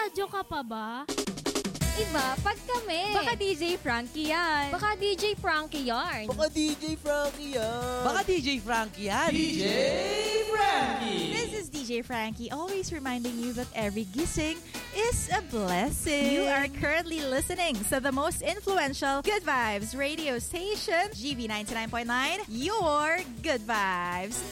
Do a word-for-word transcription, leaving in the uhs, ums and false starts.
Nagraradyo ka pa ba? Iba, pag kami. Baka D J Frankie yan. Baka D J Frankie yarn. Baka D J Frankie yan. Baka D J Frankie yan. D J Frankie. This is D J Frankie, always reminding you that every gising is a blessing. You are currently listening to the most influential Good Vibes radio station, G B ninety-nine point nine, your Good Vibes.